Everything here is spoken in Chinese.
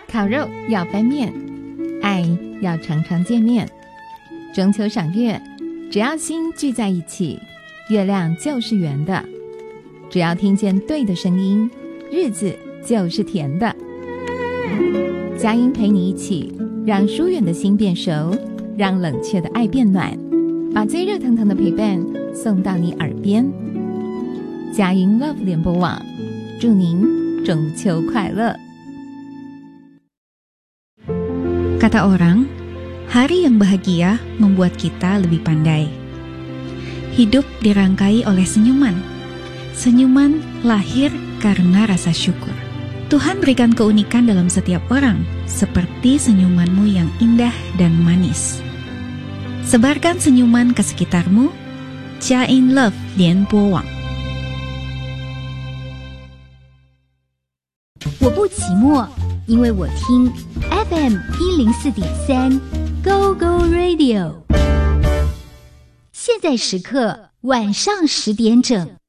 烤肉要翻面，爱要常常见面。中秋赏月，只要心聚在一起，月亮就是圆的。只要听见对的声音，日子就是甜的。佳音陪你一起，让疏远的心变熟，让冷却的爱变暖，把最热腾腾的陪伴送到你耳边。佳音 Love 联播网，祝您中秋快乐。 Kata orang, hari yang bahagia membuat kita lebih pandai. Hidup dirangkai oleh senyuman. Senyuman lahir karena rasa syukur. Tuhan berikan keunikan dalam setiap orang, seperti senyumanmu yang indah dan manis. Sebarkan senyuman ke sekitarmu. Jain Love 联播网。 我不寂寞，因为我听 FM 104.3 Go Go Radio。现在时刻晚上10点整。